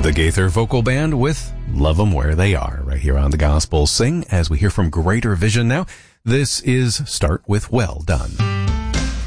The Gaither Vocal Band with Love 'Em Where They Are, right here on The Gospel Sing, as we hear from Greater Vision now. This is Start With Well Done.